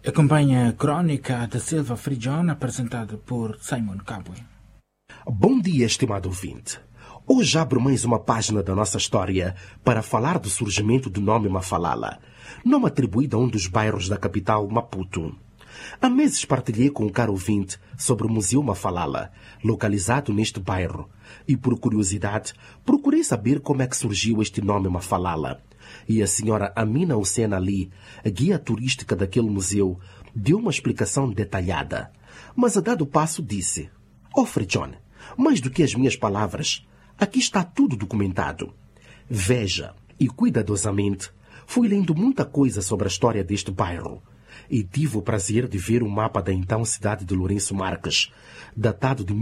Acompanha a Crónica da Silva Frigione, apresentada por Simon Cabwe. Bom dia, estimado ouvinte. Hoje abro mais uma página da nossa história para falar do surgimento do nome Mafalala, nome atribuído a um dos bairros da capital, Maputo. Há meses partilhei com o caro ouvinte sobre o Museu Mafalala, localizado neste bairro, e por curiosidade procurei saber como é que surgiu este nome Mafalala. E a senhora Amina Hussein Ali, a guia turística daquele museu, deu uma explicação detalhada. Mas a dado passo disse: Frigione, mais do que as minhas palavras, aqui está tudo documentado. Veja, e cuidadosamente, fui lendo muita coisa sobre a história deste bairro. E tive o prazer de ver um mapa da então cidade de Lourenço Marques, datado de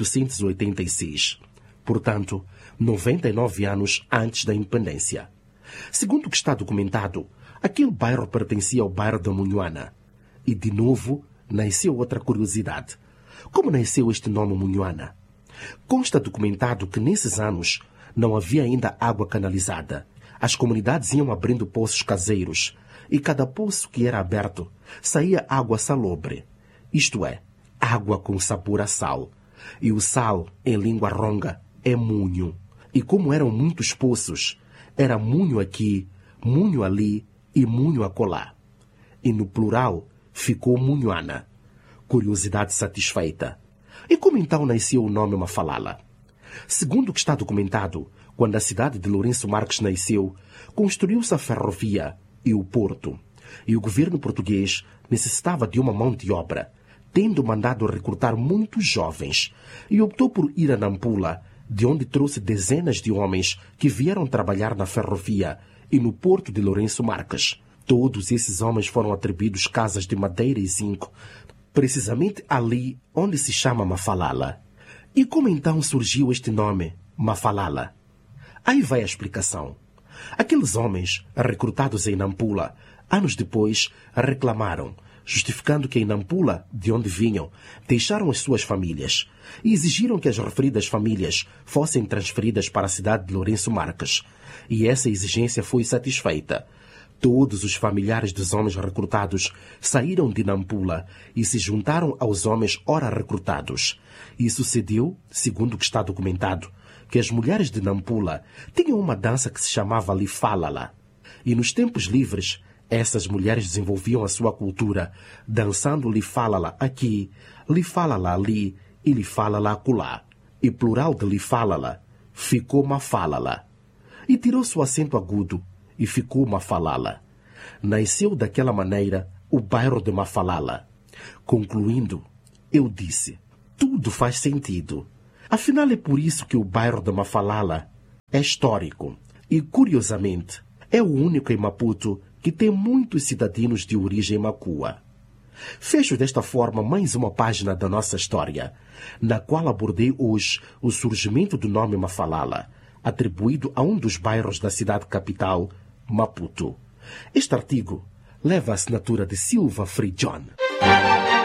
1886. Portanto, 99 anos antes da independência. Segundo o que está documentado, aquele bairro pertencia ao bairro da Munhuana. E, de novo, nasceu outra curiosidade. Como nasceu este nome Munhuana? Consta documentado que, nesses anos, não havia ainda água canalizada. As comunidades iam abrindo poços caseiros, e cada poço que era aberto saía água salobre, isto é, água com sabor a sal. E o sal, em língua ronga, é munho. E como eram muitos poços, era munho aqui, munho ali e munho acolá. E no plural ficou Munhuana. Curiosidade satisfeita. E como então nasceu o nome Mafalala? Segundo o que está documentado, quando a cidade de Lourenço Marques nasceu, construiu-se a ferrovia e o porto. E o governo português necessitava de uma mão de obra, tendo mandado recrutar muitos jovens, e optou por ir a Nampula, de onde trouxe dezenas de homens que vieram trabalhar na ferrovia e no porto de Lourenço Marques. Todos esses homens foram atribuídos casas de madeira e zinco, precisamente ali onde se chama Mafalala. E como então surgiu este nome, Mafalala? Aí vai a explicação. Aqueles homens, recrutados em Nampula, anos depois, reclamaram, justificando que em Nampula, de onde vinham, deixaram as suas famílias e exigiram que as referidas famílias fossem transferidas para a cidade de Lourenço Marques. E essa exigência foi satisfeita. Todos os familiares dos homens recrutados saíram de Nampula e se juntaram aos homens ora recrutados. E sucedeu, segundo o que está documentado, que as mulheres de Nampula tinham uma dança que se chamava Lifalala. E nos tempos livres, essas mulheres desenvolviam a sua cultura, dançando Lifalala aqui, Lifalala ali e Lifalala acolá. E plural de Lifalala ficou Mafalala. E tirou-se o acento agudo e ficou Mafalala. Nasceu daquela maneira o bairro de Mafalala. Concluindo, eu disse, tudo faz sentido. Afinal, é por isso que o bairro de Mafalala é histórico e, curiosamente, é o único em Maputo que tem muitos cidadãos de origem macua. Fecho desta forma mais uma página da nossa história, na qual abordei hoje o surgimento do nome Mafalala, atribuído a um dos bairros da cidade capital, Maputo. Este artigo leva a assinatura de Silva Frigione.